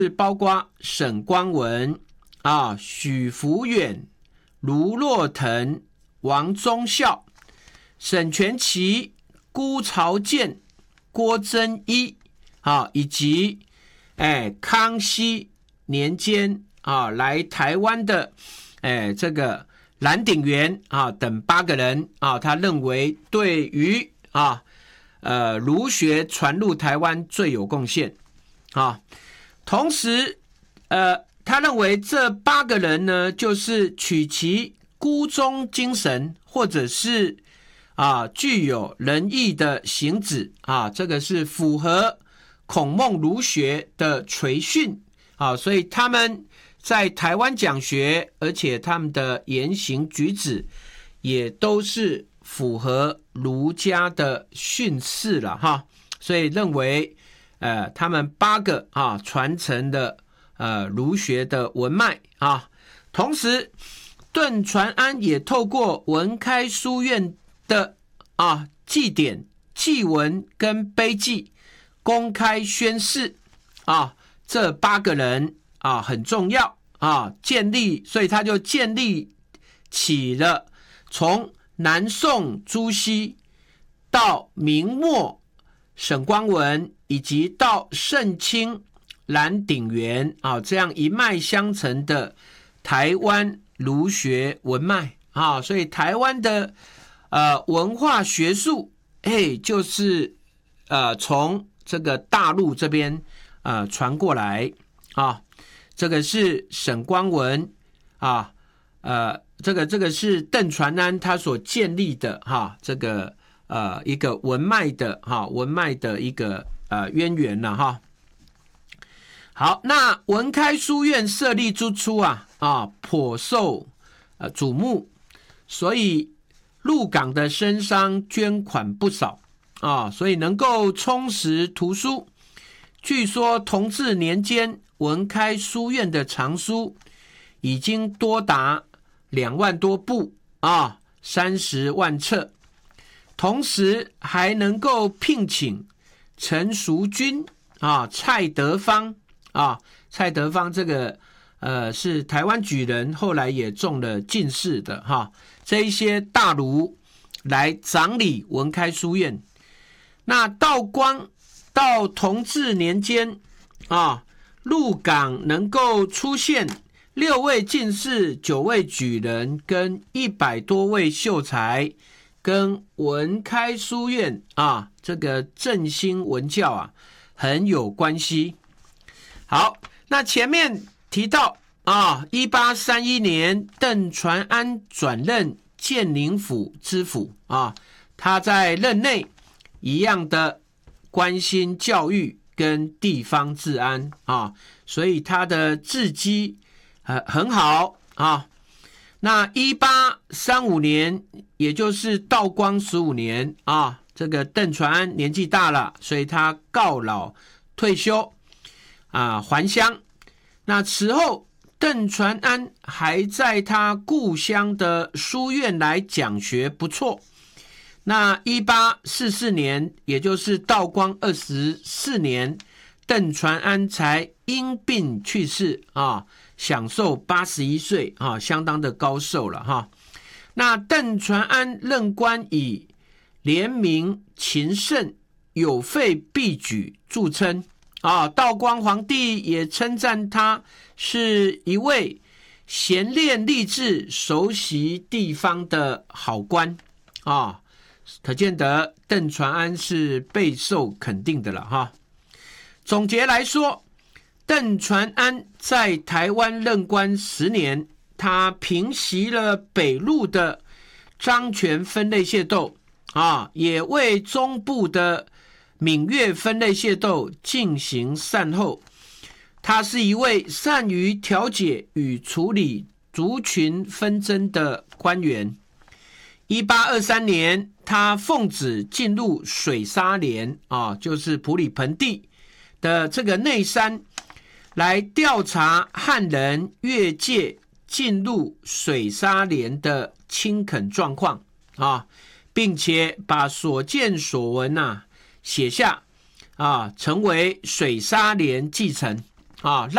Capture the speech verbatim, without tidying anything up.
是包括沈光文啊、许福远、卢若腾、王忠孝、沈全奇、辜朝建、郭真一啊，以及哎康熙年间啊来台湾的哎这个蓝鼎元啊等八个人啊，他认为对于啊呃儒学传入台湾最有贡献啊。同时呃他认为这八个人呢，就是取其孤忠精神，或者是啊具有仁义的行止啊，这个是符合孔孟儒学的垂训啊，所以他们在台湾讲学，而且他们的言行举止也都是符合儒家的训示了哈，所以认为呃他们八个啊传承的呃儒学的文脉啊，同时顿传安也透过文开书院的啊祭典、祭文跟碑记公开宣示啊，这八个人啊很重要啊，建立，所以他就建立起了从南宋朱熹到明末沈光文，以及到盛清蓝鼎元啊这样一脉相承的台湾儒学文脉啊，所以台湾的呃文化学术，哎，就是呃从这个大陆这边呃传过来啊。这个是沈光文啊，呃，这个这个是邓传安他所建立的哈，这个呃一个文脉的哈文脉的一个呃渊源了哈。好，那文开书院设立之初啊啊颇受呃瞩目，所以鹿港的生商捐款不少啊，所以能够充实图书。据说同治年间文开书院的藏书已经多达两万多部啊，三十万册，同时还能够聘请陈淑君啊、蔡德芳啊，蔡德芳这个呃是台湾举人，后来也中了进士的哈，这一些大儒来掌理文开书院。那道光到同治年间啊，鹿港能够出现六位进士、九位举人跟一百多位秀才，跟文开书院啊这个振兴文教啊很有关系。好，那前面提到啊，一八三一年邓传安转任建宁府知府啊，他在任内一样的关心教育跟地方治安啊，所以他的治基呃很好啊。那一八三五年，也就是道光十五年啊，这个邓传安年纪大了，所以他告老退休啊，还乡。那此后邓传安还在他故乡的书院来讲学，不错。那一八四四年，也就是道光二十四年，邓传安才因病去世啊，享寿八十一岁啊，相当的高寿了哈。那邓传安任官以廉明勤慎、有废必举著称啊，道光皇帝也称赞他是一位贤练励志、熟悉地方的好官啊。可见得邓传安是备受肯定的了哈。总结来说，邓传安在台湾任官十年，他平息了北路的漳泉分类械斗啊，也为中部的闽粤分类械斗进行善后。他是一位善于调解与处理族群纷争的官员。一八二三年，他奉旨进入水沙连啊，就是埔里盆地的这个内山，来调查汉人越界进入水沙连的清垦状况啊，并且把所见所闻啊写下啊，成为水沙连记程啊。